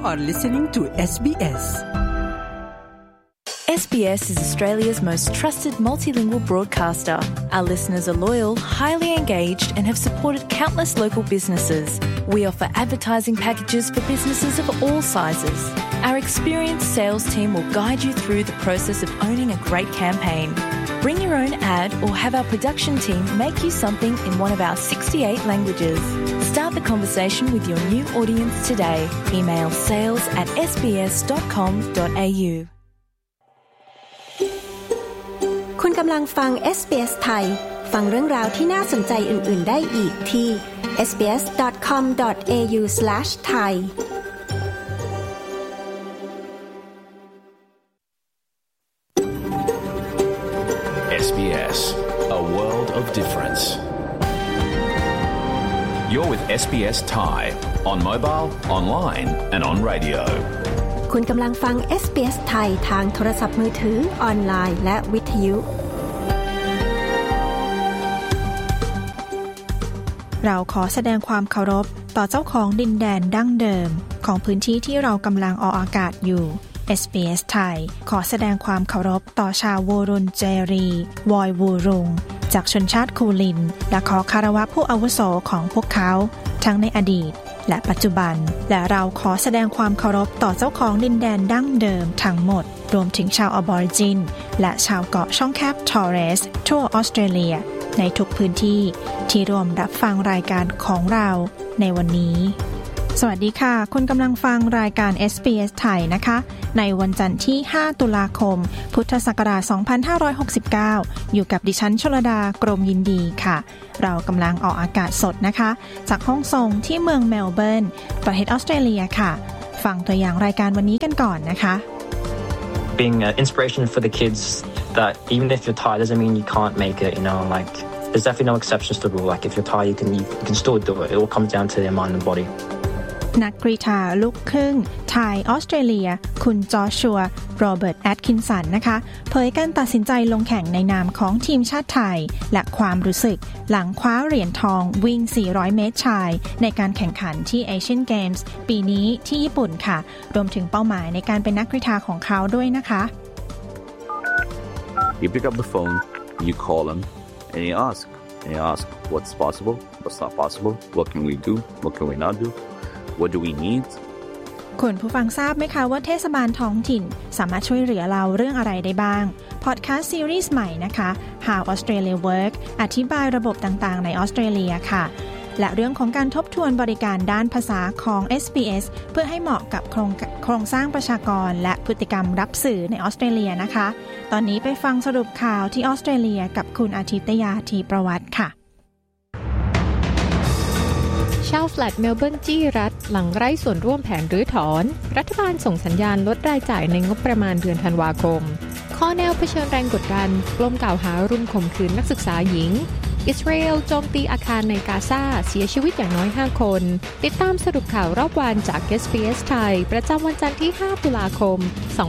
are listening to SBS. SBS is Australia's most trusted multilingual broadcaster. Our listeners are loyal, highly engaged and have supported countless local businesses. We offer advertising packages for businesses of all sizes. Our experienced sales team will guide you through the process of owning a great campaign. Bring your own ad or have our production team make you something in one of our 68 languages. Start the conversation with your new audience today. Email sales@sbs.com.au. คุณกำลังฟัง SBS ไทยฟังเรื่องราวที่น่าสนใจอื่นๆได้อีกที่ sbs.com.au/thai SBS, a world of difference. You're with SBS Thai on mobile, online and on radio. คุณกำลังฟัง SBS ไทยทางโทรศัพท์มือถือออนไลน์และวิทยุเราขอแสดงความเคารพต่อเจ้าของดินแดนดั้งเดิมของพื้นที่ที่เรากำลังออกอากาศอยู่ SBS ไทยขอแสดงความเคารพต่อชาววูรุนเจรีวอยวูรุงจากชนชาติคูลินและขอคารวะผู้อาวุโสของพวกเขาทั้งในอดีตและปัจจุบันและเราขอแสดงความเคารพต่อเจ้าของดินแดนดั้งเดิมทั้งหมดรวมถึงชาวอบอริจินและชาวเกาะช่องแคบทอร์เรสทั่วออสเตรเลียในทุกพื้นที่ที่ร่วมรับฟังรายการของเราในวันนี้สวัสดีค่ะคุณกำลังฟังรายการ SBS ไทยนะคะในวันจันทร์ที่5ตุลาคมพุทธศักราช2569อยู่กับดิฉันชลดากรมยินดีค่ะเรากำลังออกอากาศสดนะคะจากห้องส่งที่เมืองเมลเบิร์นประเทศออสเตรเลียค่ะฟังตัวอย่างรายการวันนี้กันก่อนนะคะ Being an inspiration for the kids that even if you're tired doesn't mean you can't make it, you know, like there's definitely no exceptions to the rule. Like if you're tired, you can still do it. It all comes down to your mind and body. นักกรีฑาลูกครึ่งไทยออสเตรเลียคุณจอชัวโรเบิร์ตแอดคินสันนะคะเผยการตัดสินใจลงแข่งในนามของทีมชาติไทยและความรู้สึกหลังคว้าเหรียญทองวิ่ง400เมตรชายในการแข่งขันที่ Asian Games ปีนี้ที่ญี่ปุ่นค่ะรวมถึงเป้าหมายในการเป็นนักกรีฑาของเขาด้วยนะคะ You pick up the phone, you call them, and you ask what's possible, what's not possible, what can we do, what can we not do.What do we need? คุณผู้ฟังทราบไหมคะว่าเทศบาลท้องถิ่นสามารถช่วยเหลือเราเรื่องอะไรได้บ้างพอดแคสต์ซีรีส์ใหม่นะคะ How Australia Work อธิบายระบบต่างๆในออสเตรเลียค่ะและเรื่องของการทบทวนบริการด้านภาษาของ SBS เพื่อให้เหมาะกับโครงสร้างประชากรและพฤติกรรมรับสื่อในออสเตรเลียนะคะตอนนี้ไปฟังสรุปข่าวที่ออสเตรเลียกับคุณอาทิตยาธีประวัติค่ะชาวแฟลตเมลเบิร์นจี้รัฐหลังไร้ส่วนร่วมแผนรื้อถอนรัฐบาลส่งสัญญาณลดรายจ่ายในงบประมาณเดือนธันวาคมข้อแนวเผชิญแรงกดดันกลมกล่าวหารุมข่มขืนนักศึกษาหญิงอิสราเอลโจมตีอาคารในกาซาเสียชีวิตอย่างน้อย5คนติดตามสรุปข่าวรอบวันจาก SBS ไทยประจำวันจันทร์ที่5ตุลาคม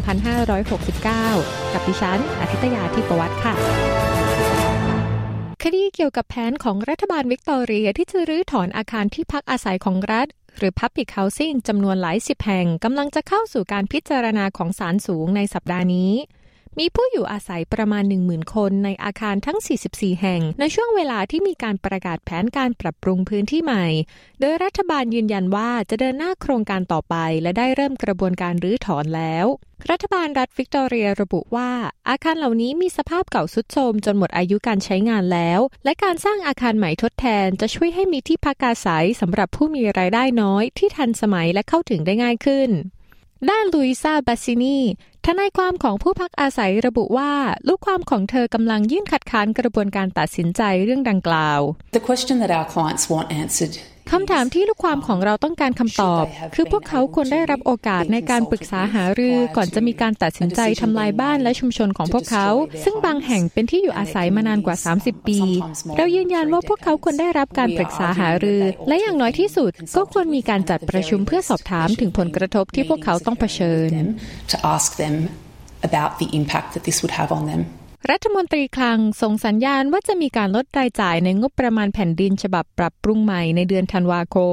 2569กับดิฉันอาทิตยาธีประวัติค่ะคดีเกี่ยวกับแผนของรัฐบาลวิกตอเรียที่จะรื้อถอนอาคารที่พักอาศัยของรัฐหรือ Public Housing จำนวนหลายสิบแห่งกำลังจะเข้าสู่การพิจารณาของศาลสูงในสัปดาห์นี้มีผู้อยู่อาศัยประมาณ 10,000 คนในอาคารทั้ง44แห่งในช่วงเวลาที่มีการประกาศแผนการปรับปรุงพื้นที่ใหม่โดยรัฐบาลยืนยันว่าจะเดินหน้าโครงการต่อไปและได้เริ่มกระบวนการรื้อถอนแล้วรัฐบาลรัฐวิกตอเรียระบุว่าอาคารเหล่านี้มีสภาพเก่าทรุดโทรมจนหมดอายุการใช้งานแล้วและการสร้างอาคารใหม่ทดแทนจะช่วยให้มีที่พักอาศัยสำหรับผู้มีรายได้น้อยที่ทันสมัยและเข้าถึงได้ง่ายขึ้นด้านลุยซาบาซินีทนายความของผู้พักอาศัยระบุว่าลูกความของเธอกำลังยื่นคัดค้านกระบวนการตัดสินใจเรื่องดังกล่าว The question that our clients want answered คำถามที่ลูกความของเราต้องการคำตอบคือพวกเขาควรได้รับโอกาสในการปรึกษาหารือก่อนจะมีการตัดสินใจทำลายบ้านและชุมชนของพวกเขาซึ่งบางแห่งเป็นที่อยู่อาศัยมานานกว่า30ปีเรายืนยันว่าพวกเขาควรได้รับการปรึกษาหารือและอย่างน้อยที่สุดก็ควรมีการจัดประชุมเพื่อสอบถามถึงผลกระทบที่พวกเขาต้องเผชิญ about the impact that this would have on them รัฐมนตรีคลังส่งสัญญาณว่าจะมีการลดรายจ่ายในงบประมาณแผ่นดินฉบับปรับปรุงใหม่ในเดือนธันวาคม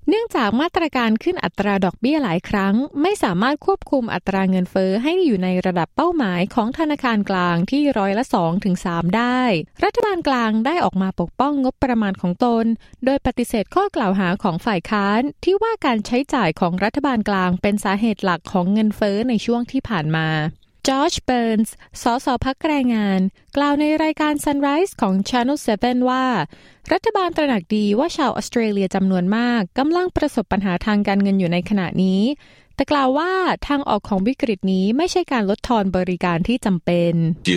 เนื่องจากมาตรการขึ้นอัตราดอกเบี้ยหลายครั้งไม่สามารถควบคุมอัตราเงินเฟ้อให้อยู่ในระดับเป้าหมายของธนาคารกลางที่2%-3%ได้รัฐบาลกลางได้ออกมาปกป้องงบประมาณของตนโดยปฏิเสธข้อกล่าวหาของฝ่ายค้านที่ว่าการใช้จ่ายของรัฐบาลกลางเป็นสาเหตุหลักของเงินเฟ้อในช่วงที่ผ่านมาจอร์จ เบิร์นส์ สสพรรคแรงงานกล่าวในรายการ Sunrise ของ Channel 7 ว่ารัฐบาลตระหนักดีว่าชาวออสเตรเลียจำนวนมากกำลังประสบปัญหาทางการเงินอยู่ในขณะนี้แต่กล่าวว่าทางออกของวิกฤตนี้ไม่ใช่การลดทอนบริการที่จำเป็น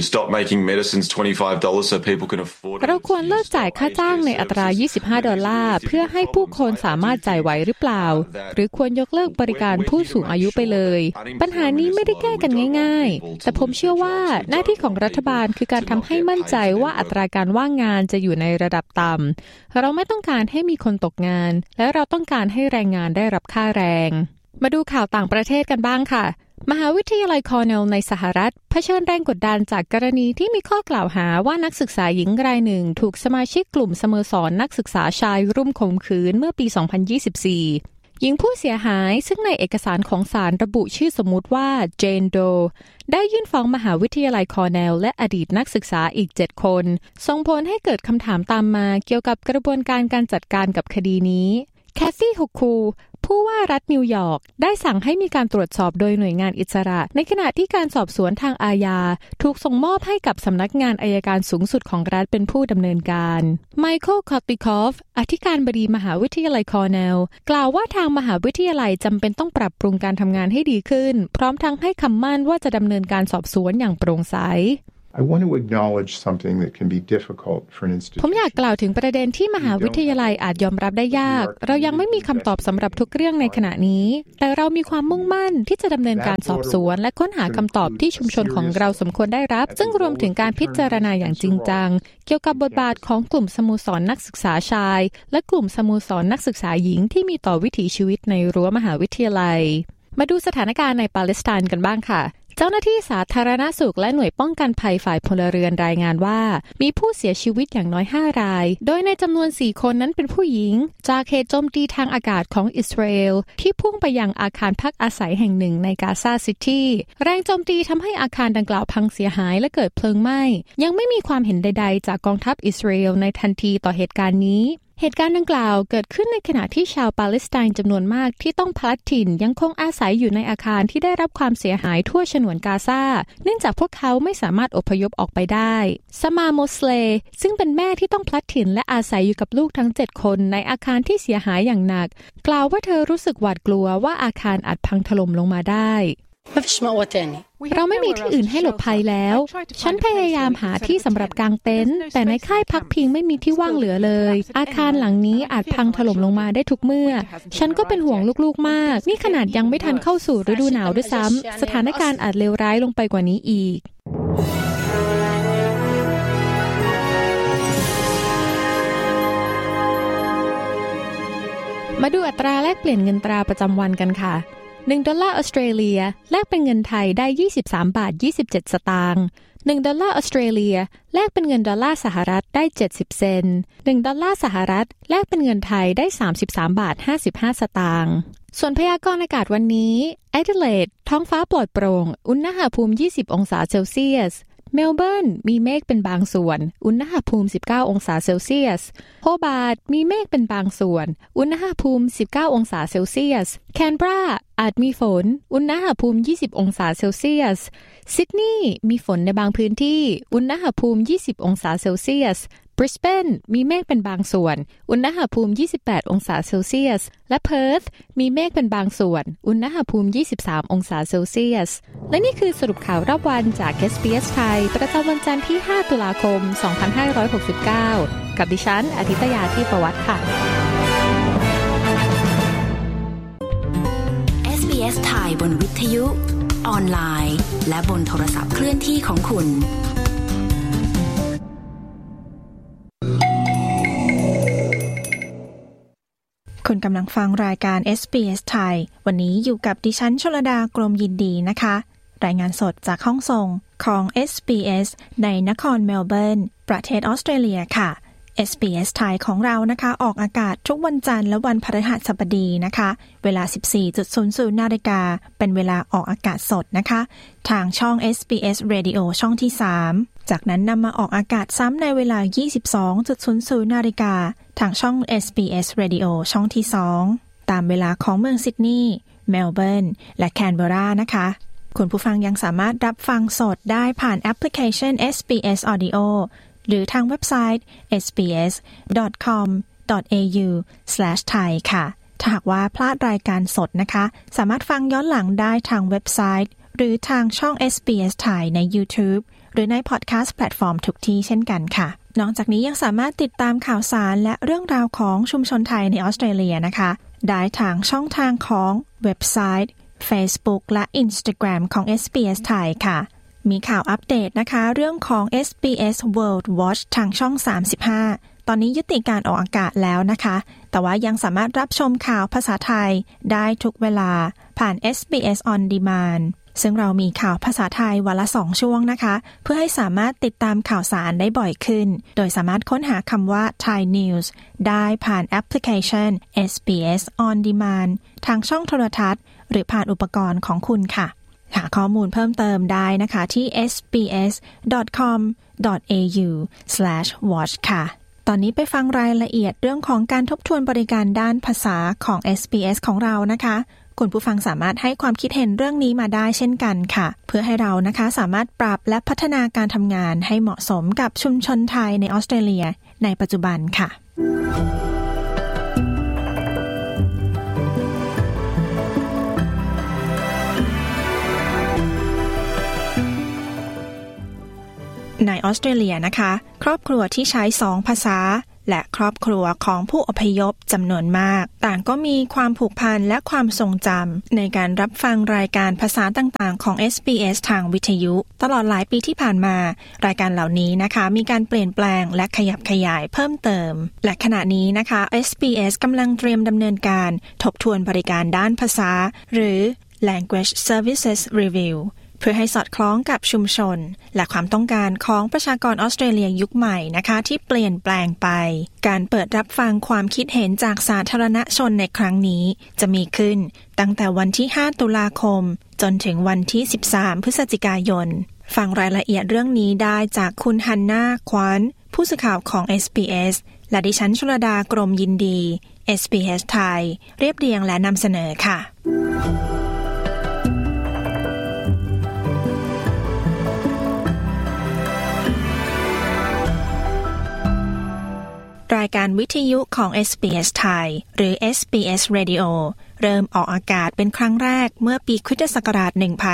เราควรเลิกจ่ายค่าจ้างในอัตรา$25เพื่อให้ผู้คนสามารถจ่ายไหวหรือเปล่าหรือควรยกเลิกบริการผู้สูงอายุไปเลยปัญหานี้ไม่ได้แก้กันง่ายๆแต่ผมเชื่อว่าหน้าที่ของรัฐบาลคือการทำให้มั่นใจว่าอัตราการว่างงานจะอยู่ในระดับต่ำเราไม่ต้องการให้มีคนตกงานและเราต้องการให้แรงงานได้รับค่าแรงมาดูข่าวต่างประเทศกันบ้างค่ะมหาวิทยาลัยคอร์เนลในสหรัฐเผชิญแรงกดดันจากกรณีที่มีข้อกล่าวหาว่านักศึกษาหญิงรายหนึ่งถูกสมาชิกกลุ่มสโมสรนักศึกษาชายรุมข่มขืนเมื่อปี 2024 หญิงผู้เสียหายซึ่งในเอกสารของศาลระบุชื่อสมมุติว่าเจนโดได้ยื่นฟ้องมหาวิทยาลัยคอร์เนลและอดีตนักศึกษาอีก7คนส่งผลให้เกิดคำถามตามมาเกี่ยวกับกระบวนการจัดการกับคดีนี้แคทตี้ ฮุกคูผู้ว่ารัฐนิวยอร์กได้สั่งให้มีการตรวจสอบโดยหน่วยงานอิสระในขณะที่การสอบสวนทางอาญาถูกส่งมอบให้กับสำนักงานอัยการสูงสุดของรัฐเป็นผู้ดำเนินการไมเคิล คอตติคอฟอธิการบดีมหาวิทยาลัยคอร์เนลกล่าวว่าทางมหาวิทยาลัยจำเป็นต้องปรับปรุงการทำงานให้ดีขึ้นพร้อมทั้งให้คำมั่นว่าจะดำเนินการสอบสวนอย่างโปร่งใส I want to acknowledge something that can be difficult for an institution. ผมอยากกล่าวถึงประเด็นที่มหาวิทยาลัยอาจยอมรับได้ยากเรายังไม่มีคำตอบสำหรับทุกเรื่องในขณะนี้แต่เรามีความมุ่งมั่นที่จะดำเนินการสอบสวนและค้นหาคำตอบที่ชุมชนของเราสมควรได้รับซึ่งรวมถึงการพิจารณาอย่างจริงจังเกี่ยวกับบทบาทของกลุ่มสโมสรนักศึกษาชายและกลุ่มสโมสรนักศึกษาหญิงที่มีต่อวิถีชีวิตในรั้วมหาวิทยาลัยมาดูสถานการณ์ในปาเลสไตน์กันบ้างค่ะเจ้าหน้าที่สาธารณสุขและหน่วยป้องกันภัยฝ่ายพลเรือนรายงานว่ามีผู้เสียชีวิตอย่างน้อย5รายโดยในจำนวน4คนนั้นเป็นผู้หญิงจากเหตุโจมตีทางอากาศของอิสราเอลที่พุ่งไปยังอาคารพักอาศัยแห่งหนึ่งในกาซาซิตี้แรงโจมตีทำให้อาคารดังกล่าวพังเสียหายและเกิดเพลิงไหม้ยังไม่มีความเห็นใดๆจากกองทัพอิสราเอลในทันทีต่อเหตุการณ์นี้เหตุการณ์ดังกล่าวเกิดขึ้นในขณะที่ชาวปาเลสไตน์จำนวนมากที่ต้องพลัดถิ่นยังคงอาศัยอยู่ในอาคารที่ได้รับความเสียหายทั่วฉนวนกาซาเนื่องจากพวกเขาไม่สามารถอพยพออกไปได้สมาโมสเลซึ่งเป็นแม่ที่ต้องพลัดถิ่นและอาศัยอยู่กับลูกทั้ง7คนในอาคารที่เสียหายอย่างหนักกล่าวว่าเธอรู้สึกหวาดกลัวว่าอาคารอาจพังถล่มลงมาได้เราไม่มีที่อื่นให้หลบภัยแล้วฉันพยายามหาที่สำหรับกางเต็นท์แต่ในค่ายพักพิงไม่มีที่ว่างเหลือเลยอาคารหลังนี้อาจพังถล่มลงมาได้ทุกเมื่อฉันก็เป็นห่วงลูกๆมากนี่ขนาดยังไม่ทันเข้าสู่ฤดูหนาวด้วยซ้ำสถานการณ์อาจเลวร้ายลงไปกว่านี้อีกมาดูอัตราแลกเปลี่ยนเงินตราประจำวันกันค่ะ$1ออสเตรเลียแลกเป็นเงินไทยได้23.27 สตางค์$1ออสเตรเลียแลกเป็นเงินดอลลาร์สหรัฐได้70เซนต์$1ดอลลาร์สหรัฐแลกเป็นเงินไทยได้33.55 สตางค์ส่วนพยากรณ์อากาศวันนี้แอดิเลดท้องฟ้าปลอดโปร่งอุณหภูมิ20องศาเซลเซียสเมลเบิร์นมีเมฆเป็นบางส่วนอุณหภูมิ19องศาเซลเซียสโฮบาร์ตมีเมฆเป็นบางส่วนอุณหภูมิ19องศาเซลเซียสแคนเบราอาจมีฝนอุณหภูมิ20องศาเซลเซียสซิดนีย์มีฝนในบางพื้นที่อุณหภูมิ20องศาเซลเซียสบริสเบนมีเมฆเป็นบางส่วนอุณหภูมิ28องศาเซลเซียสและเพิร์ธมีเมฆเป็นบางส่วนอุณหภูมิ23องศาเซลเซียสและนี่คือสรุปข่าวรอบวันจาก SBS ไทยประจำวันจันทร์ที่5ตุลาคม2569กับดิฉันอาทิตยาที่ประวัติค่ะ SBS ไทยบนวิทยุออนไลน์และบนโทรศัพท์เคลื่อนที่ของคุณคุณกำลังฟังรายการ SBS ไทยวันนี้อยู่กับดิฉันชลดากรมยินดีนะคะรายงานสดจากห้องส่งของ SBS ในนครเมลเบิร์นประเทศออสเตรเลียค่ะ SBS ไทยของเรานะคะออกอากาศทุกวันจันทร์และวันพฤหัสบดีนะคะเวลา 14:00 น.เป็นเวลาออกอากาศสดนะคะทางช่อง SBS Radio ช่องที่ 3จากนั้นนำมาออกอากาศซ้ำในเวลา 22:00 น.ทางช่อง SBS Radio ช่องที่ 2ตามเวลาของเมืองซิดนีย์เมลเบิร์นและแคนเบอรานะคะคุณผู้ฟังยังสามารถรับฟังสดได้ผ่านแอปพลิเคชัน SBS Audio หรือทางเว็บไซต์ sbs.com.au/thai ค่ะถ้าหากว่าพลาดรายการสดนะคะสามารถฟังย้อนหลังได้ทางเว็บไซต์หรือทางช่อง SBS ไทยใน YouTube หรือในพอดแคสต์แพลตฟอร์มทุกที่เช่นกันค่ะนอกจากนี้ยังสามารถติดตามข่าวสารและเรื่องราวของชุมชนไทยในออสเตรเลียนะคะได้ทางช่องทางของเว็บไซต์ Facebook และ Instagram ของ SBS ไทยค่ะมีข่าวอัปเดตนะคะเรื่องของ SBS World Watch ทางช่อง 35ตอนนี้ยุติการออกอากาศแล้วนะคะแต่ว่ายังสามารถรับชมข่าวภาษาไทยได้ทุกเวลาผ่าน SBS On Demand ซึ่งเรามีข่าวภาษาไทยวันละ2ช่วงนะคะเพื่อให้สามารถติดตามข่าวสารได้บ่อยขึ้นโดยสามารถค้นหาคำว่า Thai News ได้ผ่านแอปพลิเคชัน SBS On Demand ทางช่องโทรทัศน์หรือผ่านอุปกรณ์ของคุณค่ะหาข้อมูลเพิ่มเติมได้นะคะที่ sbs.com.au/watch ค่ะตอนนี้ไปฟังรายละเอียดเรื่องของการทบทวนบริการด้านภาษาของ SBS ของเรานะคะคุณผู้ฟังสามารถให้ความคิดเห็นเรื่องนี้มาได้เช่นกันค่ะเพื่อให้เรานะคะสามารถปรับและพัฒนาการทำงานให้เหมาะสมกับชุมชนไทยในออสเตรเลียในปัจจุบันค่ะในออสเตรเลียนะคะครอบครัวที่ใช้2ภาษาและครอบครัวของผู้อพยพจำนวนมากต่างก็มีความผูกพันและความทรงจำในการรับฟังรายการภาษาต่างๆของ SBS ทางวิทยุตลอดหลายปีที่ผ่านมารายการเหล่านี้นะคะมีการเปลี่ยนแปลงและขยับขยายเพิ่มเติมและขณะนี้นะคะ SBS กำลังเตรียมดำเนินการทบทวนบริการด้านภาษาหรือ Language Services Reviewเพื่อให้สอดคล้องกับชุมชนและความต้องการของประชากรออสเตรเลียยุคใหม่นะคะที่เปลี่ยนแปลงไปการเปิดรับฟังความคิดเห็นจากสาธารณชนในครั้งนี้จะมีขึ้นตั้งแต่วันที่5ตุลาคมจนถึงวันที่13พฤศจิกายนฟังรายละเอียดเรื่องนี้ได้จากคุณฮันนาควานผู้สื่อข่าวของ SBS และดิฉันชลดากรมยินดี SBS ไทยเรียบเรียงและนำเสนอค่ะรายการวิทยุของ SBS ไทยหรือ SBS Radio เริ่มออกอากาศเป็นครั้งแรกเมื่อปีคริสตศักราช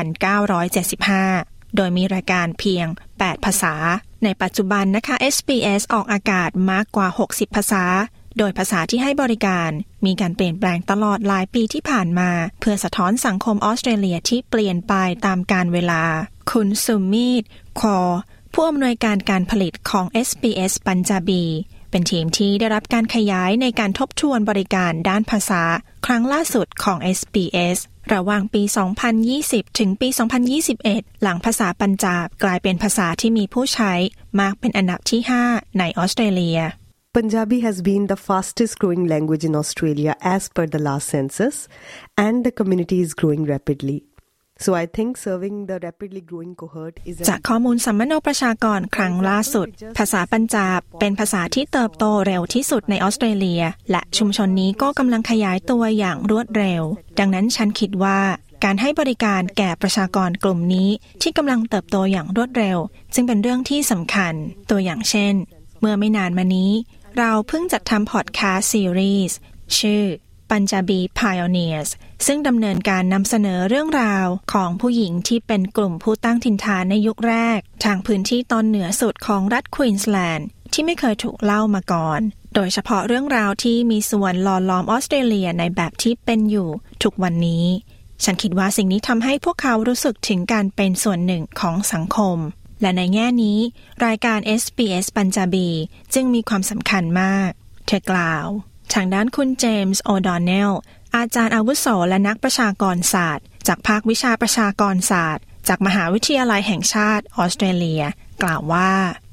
1975 โดยมีรายการเพียง 8 ภาษาในปัจจุบันนะคะ SBS ออกอากาศมากกว่า 60 ภาษาโดยภาษาที่ให้บริการมีการเปลี่ยนแปลงตลอดหลายปีที่ผ่านมาเพื่อสะท้อนสังคมออสเตรเลียที่เปลี่ยนไปตามกาลเวลาคุณสุมีดคอผู้อำนวยการการผลิตของ SBS ปัญจาบีเป็นทีมที่ได้รับการขยายในการทบทวนบริการด้านภาษาครั้งล่าสุดของ SBS ระหว่างปี 2020 ถึงปี 2021 หลังภาษาปัญจาบกลายเป็นภาษาที่มีผู้ใช้มากเป็นอันดับที่ 5 ในออสเตรเลีย Punjabi has been the fastest growing language in Australia as per the last census and the community is growing rapidly.So I think serving the rapidly growing cohort is จากข้อมูลสัมมโนประชากรครั้งล่าสุดภาษาปัญจาบเป็นภาษาที่เติบโตเร็วที่สุดในออสเตรเลียและชุมชนนี้ก็กำลังขยายตัวอย่างรวดเร็วดังนั้นฉันคิดว่าการให้บริการแก่ประชากรกลุ่มนี้ที่กำลังเติบโตอย่างรวดเร็วจึงเป็นเรื่องที่สำคัญตัวอย่างเช่นเมื่อไม่นานมานี้เราเพิ่งจัดทำพอดแคสต์ซีรีส์ชื่อPunjabi Pioneers ซึ่งดำเนินการนำเสนอเรื่องราวของผู้หญิงที่เป็นกลุ่มผู้ตั้งถิ่นฐานในยุคแรกทางพื้นที่ตอนเหนือสุดของรัฐควีนส์แลนด์ที่ไม่เคยถูกเล่ามาก่อนโดยเฉพาะเรื่องราวที่มีส่วนหล่อหลอมออสเตรเลียในแบบที่เป็นอยู่ทุกวันนี้ฉันคิดว่าสิ่งนี้ทำให้พวกเขารู้สึกถึงการเป็นส่วนหนึ่งของสังคมและในแง่นี้รายการ SBS ปัญจาบีจึงมีความสำคัญมากเธอกล่าวทางด้านคุณเจมส์โอดอนเนลอาจารย์อาวุโสและนักประชากรศาสตร์จากภาควิชาประชากรศาสตร์จากมหาวิทยาลัยแห่งชาติออสเตรเลียกล่าวว่า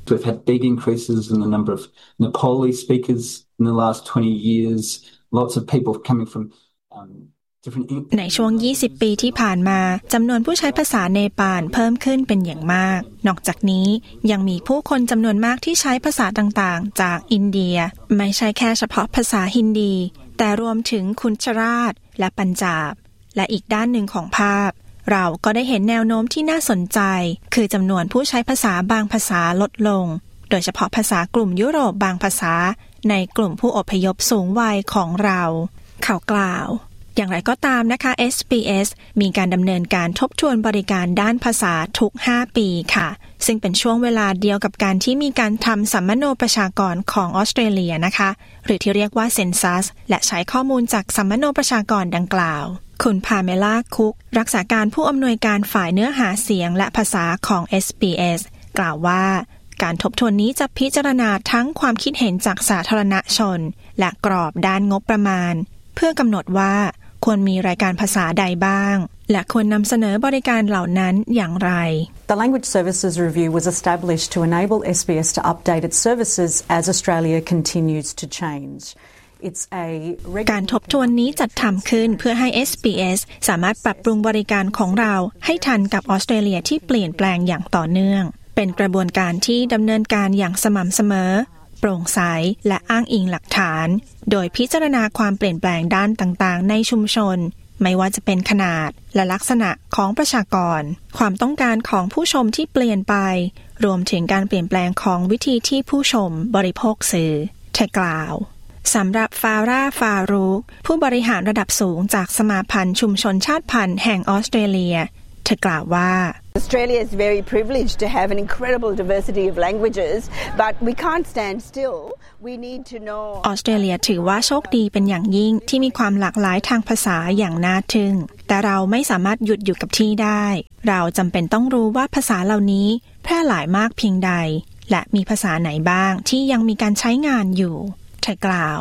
We've had big increases in the number of Nepali speakers in the last 20 years. Lots of people coming from ในช่วง20ปีที่ผ่านมาจำนวนผู้ใช้ภาษาเนปาลเพิ่มขึ้นเป็นอย่างมากนอกจากนี้ยังมีผู้คนจำนวนมากที่ใช้ภาษาต่างๆจากอินเดียไม่ใช่แค่เฉพาะภาษาฮินดีแต่รวมถึงคุนชราตและปัญจาบและอีกด้านหนึ่งของภาพเราก็ได้เห็นแนวโน้มที่น่าสนใจคือจำนวนผู้ใช้ภาษาบางภาษาลดลงโดยเฉพาะภาษากลุ่มยุโรปบางภาษาในกลุ่มผู้อพยพสูงวัยของเราเขากล่าวอย่างไรก็ตามนะคะ SBS มีการดำเนินการทบทวนบริการด้านภาษาทุก5ปีค่ะซึ่งเป็นช่วงเวลาเดียวกับการที่มีการทำสัมมโนประชากรของออสเตรเลียนะคะหรือที่เรียกว่าเซนซัสและใช้ข้อมูลจากสัมมโนประชากรดังกล่าวคุณพาเมล่าคุกรักษาการผู้อำนวยการฝ่ายเนื้อหาเสียงและภาษาของ SBS กล่าวว่าการทบทวนนี้จะพิจารณาทั้งความคิดเห็นจากสาธารณชนและกรอบด้านงบประมาณเพื่อกำหนดว่าควรมีรายการภาษาใดบ้างและควรนำเสนอบริการเหล่านั้นอย่างไร The Language Services Review was established to enable SBS to update its services as Australia continues to change. การทบทวนนี้จัดทำขึ้นเพื่อให้ SBS สามารถปรับปรุงบริการของเราให้ทันกับออสเตรเลียที่เปลี่ยนแปลงอย่างต่อเนื่องเป็นกระบวนการที่ดำเนินการอย่างสม่ำเสมอโปร่งใสและอ้างอิงหลักฐานโดยพิจารณาความเปลี่ยนแปลงด้านต่างๆในชุมชนไม่ว่าจะเป็นขนาดและลักษณะของประชากรความต้องการของผู้ชมที่เปลี่ยนไปรวมถึงการเปลี่ยนแปลงของวิธีที่ผู้ชมบริโภคสื่อเธอกล่าวสำหรับฟาร่าฟารูกผู้บริหารระดับสูงจากสมาพันธ์ชุมชนชาติพันธุ์แห่งออสเตรเลียเธอกล่าวว่า Australia is very privileged to have an incredible diversity of languages, but we can't stand still. We need to know. ออสเตรเลียถือว่าโชคดีเป็นอย่างยิ่งที่มีความหลากหลายทางภาษาอย่างน่าทึ่งแต่เราไม่สามารถหยุดอยู่กับที่ได้เราจำเป็นต้องรู้ว่าภาษาเหล่านี้แพร่หลายมากเพียงใดและมีภาษาไหนบ้างที่ยังมีการใช้งานอยู่เธอกล่าว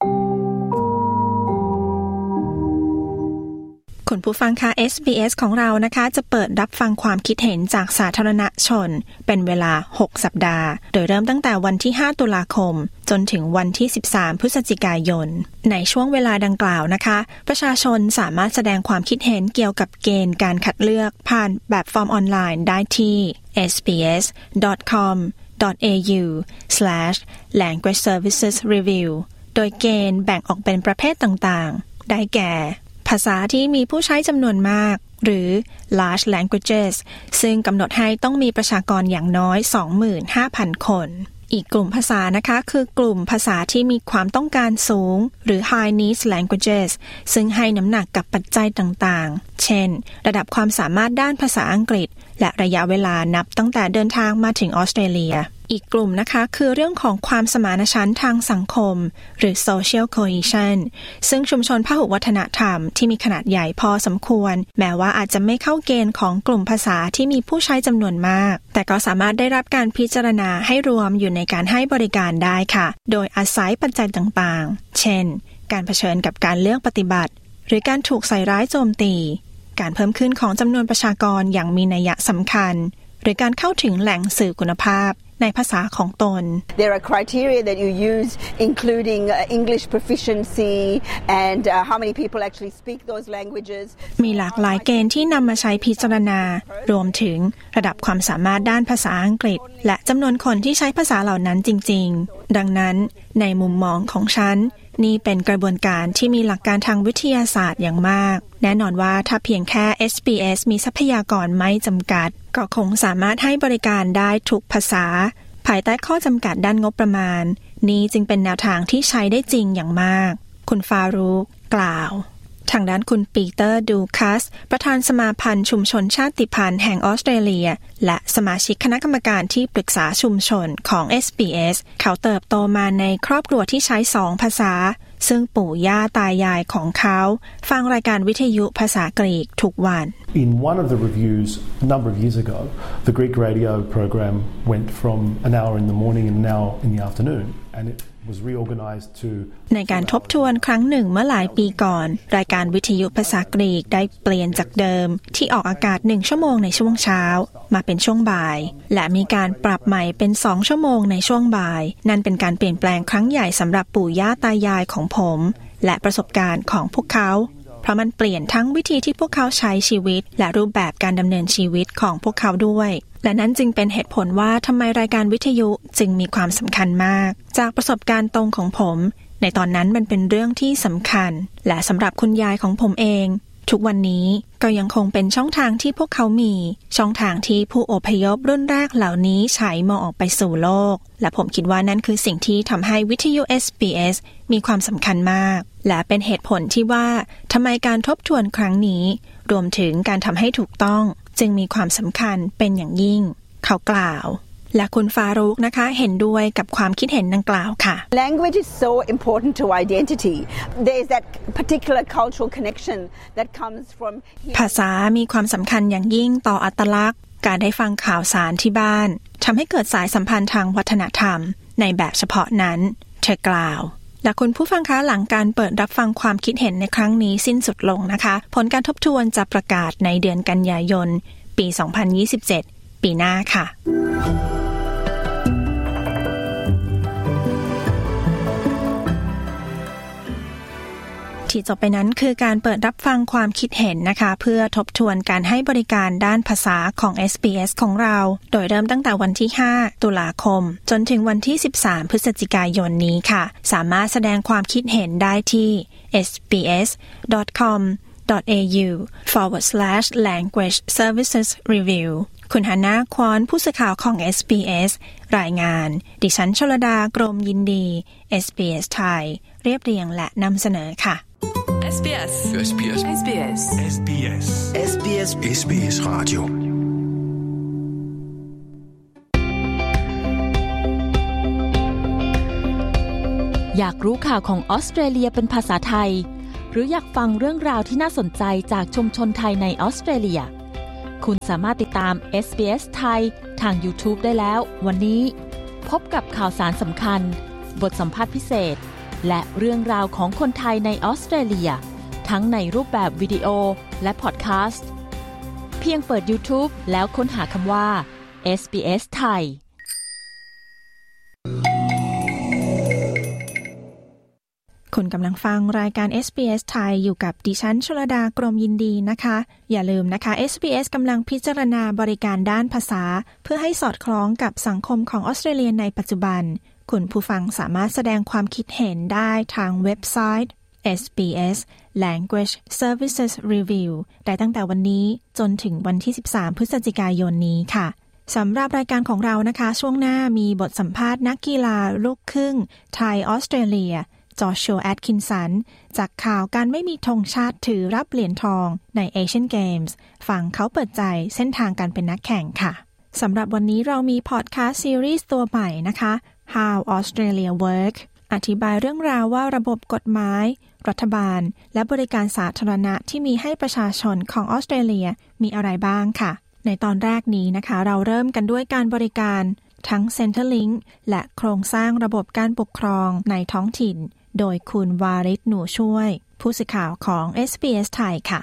คุณผู้ฟังคะ SBS ของเรานะคะจะเปิดรับฟังความคิดเห็นจากสาธารณชนเป็นเวลา6สัปดาห์โดยเริ่มตั้งแต่วันที่5ตุลาคมจนถึงวันที่13พฤศจิกายนในช่วงเวลาดังกล่าวนะคะประชาชนสามารถแสดงความคิดเห็นเกี่ยวกับเกณฑ์การคัดเลือกผ่านแบบฟอร์มออนไลน์ได้ที่ sbs.com.au/languageservicesreview โดยเกณฑ์แบ่งออกเป็นประเภทต่างๆได้แก่ภาษาที่มีผู้ใช้จำนวนมากหรือ large languages ซึ่งกำหนดให้ต้องมีประชากรอย่างน้อย 25,000 คนอีกกลุ่มภาษานะคะคือกลุ่มภาษาที่มีความต้องการสูงหรือ high needs languages ซึ่งให้น้ำหนักกับปัจจัยต่างๆเช่นระดับความสามารถด้านภาษาอังกฤษและระยะเวลานับตั้งแต่เดินทางมาถึงออสเตรเลียอีกกลุ่มนะคะคือเรื่องของความสมานฉันท์ทางสังคมหรือ social cohesion ซึ่งชุมชนพหุวัฒนธรรมที่มีขนาดใหญ่พอสมควรแม้ว่าอาจจะไม่เข้าเกณฑ์ของกลุ่มภาษาที่มีผู้ใช้จำนวนมากแต่ก็สามารถได้รับการพิจารณาให้รวมอยู่ในการให้บริการได้ค่ะโดยอาศัยปัจจัยต่างๆเช่นการเผชิญกับการเลือกปฏิบัติหรือการถูกใส่ร้ายโจมตีการเพิ่มขึ้นของจำนวนประชากรอย่างมีนัยสำคัญหรือการเข้าถึงแหล่งสื่อคุณภาพในภาษาของตน There are criteria that you use including English proficiency and how many people actually speak those languages มีหลากหลายเกณฑ์ที่นำมาใช้พิจารณารวมถึงระดับความสามารถด้านภาษาอังกฤษและจำนวนคนที่ใช้ภาษาเหล่านั้นจริงๆดังนั้นในมุมมองของฉันนี่เป็นกระบวนการที่มีหลักการทางวิทยาศาสตร์อย่างมากแน่นอนว่าถ้าเพียงแค่ SBS มีทรัพยากรไม่จำกัดก็คงสามารถให้บริการได้ทุกภาษาภายใต้ข้อจำกัดด้านงบประมาณนี้จึงเป็นแนวทางที่ใช้ได้จริงอย่างมากคุณฟารูกกล่าวทางด้านคุณปีเตอร์ดูคัสประธานสมาพันธ์ชุมชนชาติพันธุ์แห่งออสเตรเลียและสมาชิกคณะกรรมการที่ปรึกษาชุมชนของ SBS เขาเติบโตมาในครอบครัวที่ใช้2ภาษาซึ่งปู่ย่าตายายของเขาฟังรายการวิทยุภาษากรีกทุกวัน In one of the reviews a number of years ago, the Greek radio program went from an hour in the morning and an hour in the afternoon, and it ในการทบทวนครั้งหนึ่งเมื่อหลายปีก่อนรายการวิทยุภาษากรีกได้เปลี่ยนจากเดิมที่ออกอากาศ1ชั่วโมงในช่วงเช้ามาเป็นช่วงบ่ายและมีการปรับใหม่เป็น2ชั่วโมงในช่วงบ่ายนั่นเป็นการเปลี่ยนแปลงครั้งใหญ่สำหรับปู่ย่าตายายของผมและประสบการณ์ของพวกเขาเพราะมันเปลี่ยนทั้งวิธีที่พวกเขาใช้ชีวิตและรูปแบบการดำเนินชีวิตของพวกเขาด้วยและนั้นจึงเป็นเหตุผลว่าทำไมรายการวิทยุจึงมีความสำคัญมากจากประสบการณ์ตรงของผมในตอนนั้นมันเป็นเรื่องที่สำคัญและสำหรับคุณยายของผมเองทุกวันนี้ก็ยังคงเป็นช่องทางที่พวกเขามีช่องทางที่ผู้อพยพรุ่นแรกเหล่านี้ใช้มองออกไปสู่โลกและผมคิดว่านั่นคือสิ่งที่ทำให้วิทยุ SBS มีความสำคัญมากและเป็นเหตุผลที่ว่าทำไมการทบทวนครั้งนี้รวมถึงการทำให้ถูกต้องจึงมีความสำคัญเป็นอย่างยิ่งเขากล่าวและคุณฟารุกนะคะเห็นด้วยกับความคิดเห็นดังกล่าวค่ะ Language is so important to identity. There is that particular cultural connection that comes from ภาษามีความสำคัญอย่างยิ่งต่ออัตลักษณ์การได้ฟังข่าวสารที่บ้านทำให้เกิดสายสัมพันธ์ทางวัฒนธรรมในแบบเฉพาะนั้นเธอกล่าวและคุณผู้ฟังคะหลังการเปิดรับฟังความคิดเห็นในครั้งนี้สิ้นสุดลงนะคะผลการทบทวนจะประกาศในเดือนกันยายนปี 2027 ปีหน้าค่ะที่จบไปนั้นคือการเปิดรับฟังความคิดเห็นนะคะเพื่อทบทวนการให้บริการด้านภาษาของ SBS ของเราโดยเริ่มตั้งแต่วันที่5ตุลาคมจนถึงวันที่13พฤศจิกายนนี้ค่ะสามารถแสดงความคิดเห็นได้ที่ sbs.com.au/language-services-review คุณฮาน่าควอนผู้สื่อข่าวของ SBS รายงานดิฉันชลดากรมยินดี SBS ไทยเรียบเรียงและนำเสนอค่ะ SBS SBS SBS SBS SBS SBS Radio อยากรู้ข่าวของออสเตรเลียเป็นภาษาไทยหรืออยากฟังเรื่องราวที่น่าสนใจจากชุมชนไทยในออสเตรเลียคุณสามารถติดตาม SBS ไทยทาง YouTube ได้แล้ววันนี้พบกับข่าวสารสำคัญบทสัมภาษณ์พิเศษและเรื่องราวของคนไทยในออสเตรเลียทั้งในรูปแบบวิดีโอและพอดแคสต์เพียงเปิด YouTube แล้วค้นหาคำว่า SBS ไทยคุณกำลังฟังรายการ SBS ไทยอยู่กับดิฉันชลดากรมยินดีนะคะอย่าลืมนะคะ SBS กำลังพิจารณาบริการด้านภาษาเพื่อให้สอดคล้องกับสังคมของออสเตรเลียในปัจจุบันคุณผู้ฟังสามารถแสดงความคิดเห็นได้ทางเว็บไซต์ SBS Language Services Review ได้ตั้งแต่วันนี้จนถึงวันที่13พฤศจิกายนนี้ค่ะสำหรับรายการของเรานะคะช่วงหน้ามีบทสัมภาษณ์นักกีฬาลูกครึ่งไทยออสเตรเลียจอชัวแอตคินสันจากข่าวการไม่มีธงชาติถือรับเหรียญทองในเอเชียนเกมส์ฟังเขาเปิดใจเส้นทางการเป็นนักแข่งค่ะสำหรับวันนี้เรามีพอดคาสต์ซีรีส์ตัวใหม่นะคะ How Australia Work อธิบายเรื่องราวว่าระบบกฎหมายรัฐบาลและบริการสาธารณะที่มีให้ประชาชนของออสเตรเลียมีอะไรบ้างค่ะในตอนแรกนี้นะคะเราเริ่มกันด้วยการบริการทั้ง Centrelink และโครงสร้างระบบการปกครองในท้องถิ่นโดยคุณวาริศหนูช่วยผู้สื่อข่าวของ SBS ไทยค่ะ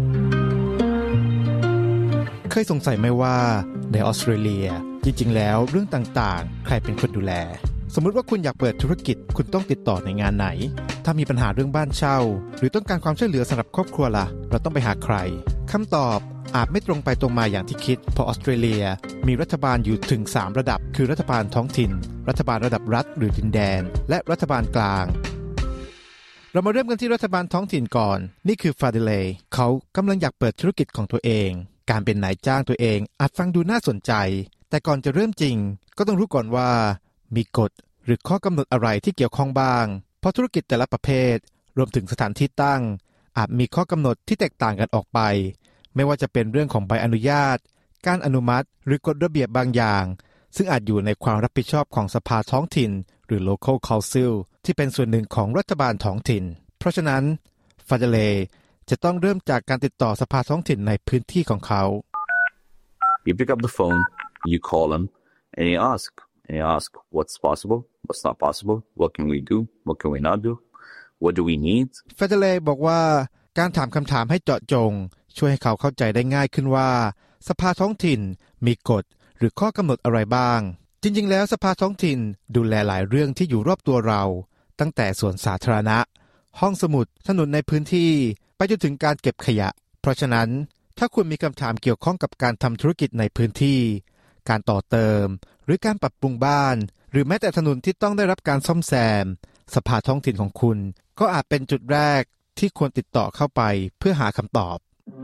เคยสงสัยไหมว่าในออสเตรเลียจริงๆแล้วเรื่องต่างๆใครเป็นคนดูแลสมมุติว่าคุณอยากเปิดธุรกิจคุณต้องติดต่อในงานไหนถ้ามีปัญหาเรื่องบ้านเช่าหรือต้องการความช่วยเหลือสำหรับครอบครัวล่ะเราต้องไปหาใครคำตอบอาจไม่ตรงไปตรงมาอย่างที่คิดเพราะออสเตรเลียมีรัฐบาลอยู่ถึง3ระดับคือรัฐบาลท้องถิ่นรัฐบาลระดับรัฐหรือดินแดนและรัฐบาลกลางเรามาเริ่มกันที่รัฐบาลท้องถิ่นก่อนนี่คือฟาเดเลเขากำลังอยากเปิดธุรกิจของตัวเองการเป็นนายจ้างตัวเองอาจฟังดูน่าสนใจแต่ก่อนจะเริ่มจริงก็ต้องรู้ก่อนว่ามีกฎหรือข้อกำหนดอะไรที่เกี่ยวข้องบ้างเพราะธุรกิจแต่ละประเภทรวมถึงสถานที่ตั้งอาจมีข้อกำหนดที่แตกต่างกันออกไปไม่ว่าจะเป็นเรื่องของใบอนุญาตการอนุมัติหรือกฎระเบียบบางอย่างซึ่งอาจอยู่ในความรับผิดชอบของสภาท้องถิ่นหรือ local council ที่เป็นส่วนหนึ่งของรัฐบาลท้องถิ่นเพราะฉะนั้นฟาเดเลจะต้องเริ่มจากการติดต่อสภาท้องถิ่นในพื้นที่ของเขา You pick up the phone, you call them, and you ask. and they ask what's possible, what's not possible, what can we do, what can we not do, what do we need. เฟเดเลบอกว่าการถามคำถามให้เจาะจงช่วยให้เขาเข้าใจได้ง่ายขึ้นว่าสภาท้องถิ่นมีกฎหรือข้อกำหนดอะไรบ้างจริงๆแล้วสภาท้องถิ่นดูแลหลายเรื่องที่อยู่รอบตัวเราตั้งแต่สวนสาธารณะห้องสมุดถนนในพื้นที่ไปจนถึงการเก็บขยะเพราะฉะนั้นถ้าคุณมีคำถามเกี่ยวข้องกับการทำธุรกิจในพื้นที่การต่อเติมหรือการปรับปรุงบ้านหรือแม้แต่ถนนที่ต้องได้รับการซ่อมแซมสภาท้องถิ่นของคุณก็อาจเป็นจุดแรกที่ควรติดต่อเข้าไปเพื่อหาคำตอบ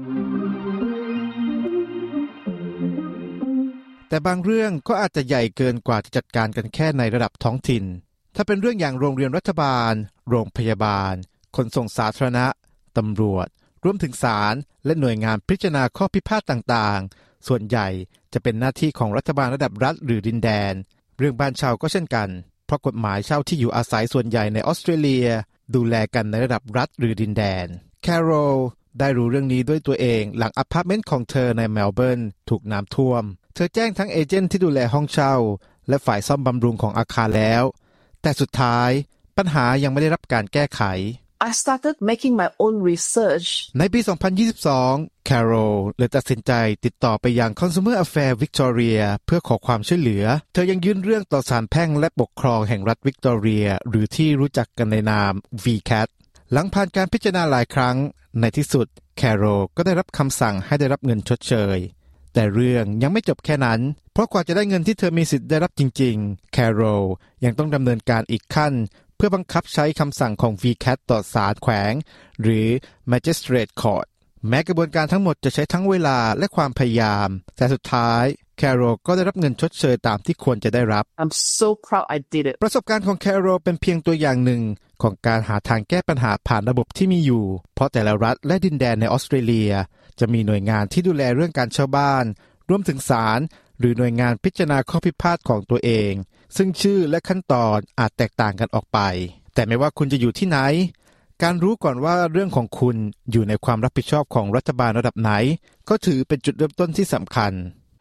แต่บางเรื่องก็อาจจะใหญ่เกินกว่าจะจัดการกันแค่ในระดับท้องถิ่นถ้าเป็นเรื่องอย่างโรงเรียนรัฐบาลโรงพยาบาลขนส่งสาธารณะตำรวจรวมถึงศาลและหน่วยงานพิจารณาข้อพิพาทต่างๆส่วนใหญ่จะเป็นหน้าที่ของรัฐบาลระดับรัฐหรือดินแดนเรื่องบ้านเช่าก็เช่นกันเพราะกฎหมายเช่าที่อยู่อาศัยส่วนใหญ่ในออสเตรเลียดูแลกันในระดับรัฐหรือดินแดนแคโรลได้รู้เรื่องนี้ด้วยตัวเองหลังอพาร์ตเมนต์ของเธอในเมลเบิร์นถูกน้ำท่วมเธอแจ้งทั้งเอเจนต์ที่ดูแลห้องเช่าและฝ่ายซ่อมบำรุงของอาคารแล้วแต่สุดท้ายปัญหายังไม่ได้รับการแก้ไข I started making my own research ในปี 2022 Carol เลยตัดสินใจติดต่อไปยัง Consumer Affairs Victoria เพื่อขอความช่วยเหลือเธอยังยื่นเรื่องต่อศาลแพ่งและปกครองแห่งรัฐวิกตอเรียหรือที่รู้จักกันในนาม VCAT หลังผ่านการพิจารณาหลายครั้งในที่สุด Carol ก็ได้รับคำสั่งให้ได้รับเงินชดเชยแต่เรื่องยังไม่จบแค่นั้นเพราะกว่าจะได้เงินที่เธอมีสิทธิ์ได้รับจริงๆ Carol ยังต้องดำเนินการอีกขั้นเพื่อบังคับใช้คำสั่งของ VCAT ต่อศาลแขวงหรือ Magistrate Court แม้กระบวนการทั้งหมดจะใช้ทั้งเวลาและความพยายามแต่สุดท้าย Carol ก็ได้รับเงินชดเชยตามที่ควรจะได้รับ I'm so proud I did it ประสบการณ์ของ Carol เป็นเพียงตัวอย่างหนึ่งของการหาทางแก้ปัญหาผ่านระบบที่มีอยู่เพราะแต่ละรัฐและดินแดนในออสเตรเลียจะมีหน่วยงานที่ดูแลเรื่องการเช่าบ้านรวมถึงศาลหรือหน่วยงานพิจารณาข้อพิพาทของตัวเองซึ่งชื่อและขั้นตอนอาจแตกต่างกันออกไปแต่ไม่ว่าคุณจะอยู่ที่ไหนการรู้ก่อนว่าเรื่องของคุณอยู่ในความรับผิดชอบของรัฐบาลระดับไหนก็ถือเป็นจุดเริ่มต้นที่สำคัญ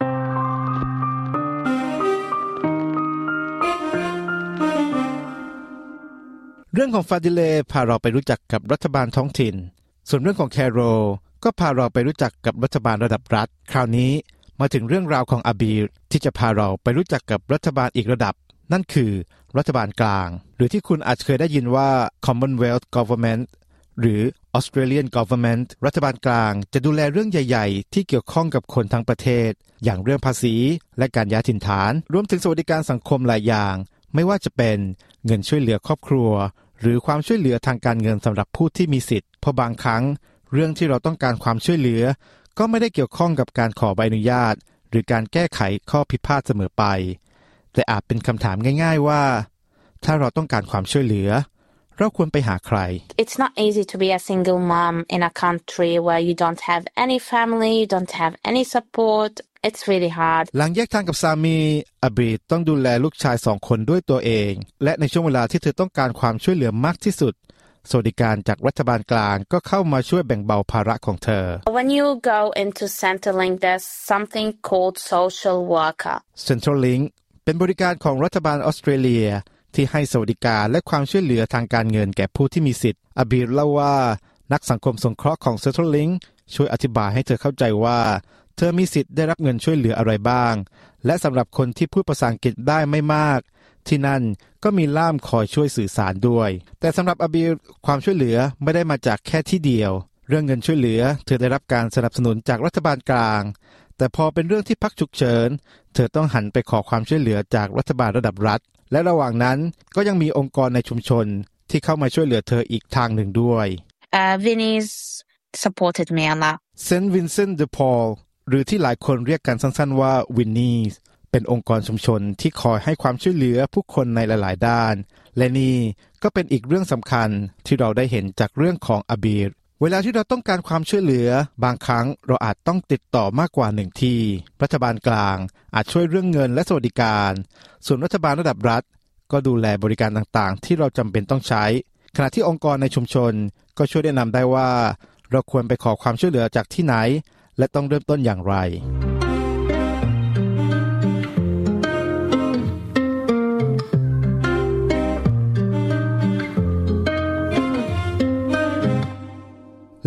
เรื่องของฟาดิเลพาเราไปรู้จักกับรัฐบาลท้องถิ่นส่วนเรื่องของแคโรลก็พาเราไปรู้จักกับรัฐบาลระดับรัฐคราวนี้มาถึงเรื่องราวของอาบีรที่จะพาเราไปรู้จักกับรัฐบาลอีกระดับนั่นคือรัฐบาลกลางหรือที่คุณอาจเคยได้ยินว่า Commonwealth Government หรือ Australian Government รัฐบาลกลางจะดูแลเรื่องใหญ่ๆที่เกี่ยวข้องกับคนทั้งประเทศอย่างเรื่องภาษีและการย้ายถิ่นฐานรวมถึงสวัสดิการสังคมหลายอย่างไม่ว่าจะเป็นเงินช่วยเหลือครอบครัวหรือความช่วยเหลือทางการเงินสำหรับผู้ที่มีสิทธิ์เพราะบางครั้งเรื่องที่เราต้องการความช่วยเหลือก็ไม่ได้เกี่ยวข้องกับการขอใบอนุญาตหรือการแก้ไขข้อพิพาทเสมอไปแต่อาจเป็นคำถามง่ายๆว่าถ้าเราต้องการความช่วยเหลือเราควรไปหาใคร It's not easy to be a single mom in a country where you don't have any family, you don't have any support. It's really hard. หลังแยกทางกับสามีอาบีดต้องดูแลลูกชาย2 คนด้วยตัวเองและในช่วงเวลาที่เธอต้องการความช่วยเหลือมากที่สุดสวัสดิการจากรัฐบาลกลางก็เข้ามาช่วยแบ่งเบาภาระของเธอ When you go into Centrelink, there's something called social worker. Centrelink เป็นบริการของรัฐบาลออสเตรเลียที่ให้สวัสดิการและความช่วยเหลือทางการเงินแก่ผู้ที่มีสิทธิ์อาบีรเล่าว่านักสังคมสงเคราะห์ของ Centrelink ช่วยอธิบายให้เธอเข้าใจว่าเธอมีสิทธิ์ได้รับเงินช่วยเหลืออะไรบ้างและสำหรับคนที่พูดภาษาอังกฤษได้ไม่มากที่นั่นก็มีล่ามคอยช่วยสื่อสารด้วยแต่สำหรับอาบีรความช่วยเหลือไม่ได้มาจากแค่ที่เดียวเรื่องเงินช่วยเหลือเธอได้รับการสนับสนุนจากรัฐบาลกลางแต่พอเป็นเรื่องที่พักฉุกเฉินเธอต้องหันไปขอความช่วยเหลือจากรัฐบาลระดับรัฐและระหว่างนั้นก็ยังมีองค์กรในชุมชนที่เข้ามาช่วยเหลือเธออีกทางหนึ่งด้วย Vinny's supported me a lot. St. Vincent de Paul หรือที่หลายคนเรียกกันสั้นๆว่า Winnie's เป็นองค์กรชุมชนที่คอยให้ความช่วยเหลือผู้คนในหลายๆด้านและนี่ก็เป็นอีกเรื่องสำคัญที่เราได้เห็นจากเรื่องของอาบีรเวลาที่เราต้องการความช่วยเหลือบางครั้งเราอาจต้องติดต่อมากกว่า1ที่รัฐบาลกลางอาจช่วยเรื่องเงินและสวัสดิการส่วนรัฐบาลระดับรัฐก็ดูแลบริการต่างๆที่เราจำเป็นต้องใช้ขณะที่องค์กรในชุมชนก็ช่วยแนะนำได้ว่าเราควรไปขอความช่วยเหลือจากที่ไหนและต้องเริ่มต้นอย่างไร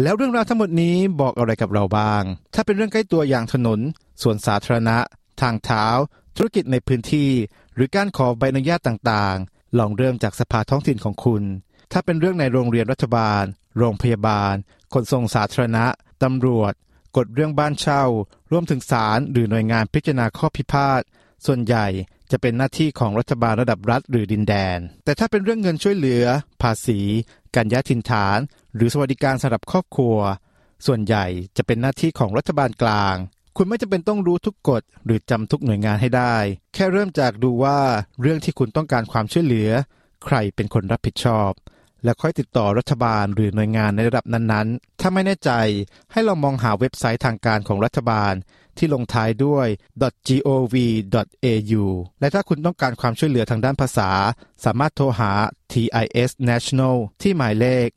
แล้วเรื่องราวทั้งหมดนี้บอกอะไรกับเราบ้างถ้าเป็นเรื่องใกล้ตัวอย่างถนนสวนสาธารณะทางเท้าธุรกิจในพื้นที่หรือการขอใบอนุญาตต่างๆลองเริ่มจากสภาท้องถิ่นของคุณถ้าเป็นเรื่องในโรงเรียนรัฐบาลโรงพยาบาลขนส่งสาธารณะตำรวจกฎเรื่องบ้านเช่ารวมถึงศาลหรือหน่วยงานพิจารณาข้อพิพาทส่วนใหญ่จะเป็นหน้าที่ของรัฐบาลระดับรัฐหรือดินแดนแต่ถ้าเป็นเรื่องเงินช่วยเหลือภาษีการย้ายถิ่นฐานหรือสวัสดิการสำหรับครอบครัวส่วนใหญ่จะเป็นหน้าที่ของรัฐบาลกลางคุณไม่จำเป็นต้องรู้ทุกกฎหรือจำทุกหน่วยงานให้ได้แค่เริ่มจากดูว่าเรื่องที่คุณต้องการความช่วยเหลือใครเป็นคนรับผิดชอบและค่อยติดต่อรัฐบาลหรือหน่วยงานในระดับนั้นๆถ้าไม่แน่ใจให้ลองมองหาเว็บไซต์ทางการของรัฐบาลที่ลงท้ายด้วย .gov.au และถ้าคุณต้องการความช่วยเหลือทางด้านภาษาสามารถโทรหา TIS National ที่หมายเลข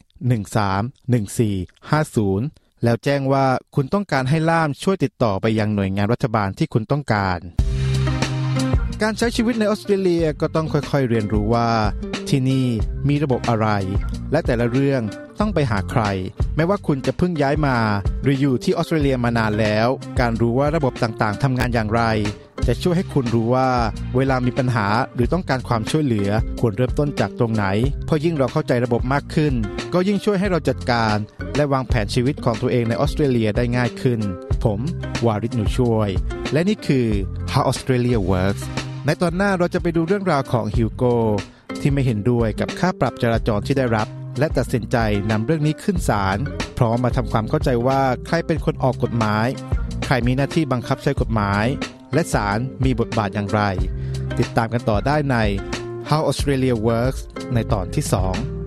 131450 แล้วแจ้งว่าคุณต้องการให้ล่ามช่วยติดต่อไปยังหน่วยงานรัฐบาลที่คุณต้องการการใช้ชีวิตในออสเตรเลียก็ต้องค่อยๆเรียนรู้ว่าที่นี่มีระบบอะไรและแต่ละเรื่องต้องไปหาใครไม่ว่าคุณจะเพิ่งย้ายมาหรืออยู่ที่ออสเตรเลียมานานแล้วการรู้ว่าระบบต่างๆทำงานอย่างไรจะช่วยให้คุณรู้ว่าเวลามีปัญหาหรือต้องการความช่วยเหลือควรเริ่มต้นจากตรงไหนเพราะยิ่งเราเข้าใจระบบมากขึ้นก็ยิ่งช่วยให้เราจัดการและวางแผนชีวิตของตัวเองในออสเตรเลียได้ง่ายขึ้นผมวาริศ หนูช่วยและนี่คือ How Australia Worksในตอนหน้าเราจะไปดูเรื่องราวของฮิวโกที่ไม่เห็นด้วยกับค่าปรับจราจรที่ได้รับและตัดสินใจนำเรื่องนี้ขึ้นศาลพร้อมมาทำความเข้าใจว่าใครเป็นคนออกกฎหมายใครมีหน้าที่บังคับใช้กฎหมายและศาลมีบทบาทอย่างไรติดตามกันต่อได้ใน How Australia Works ในตอนที่ 2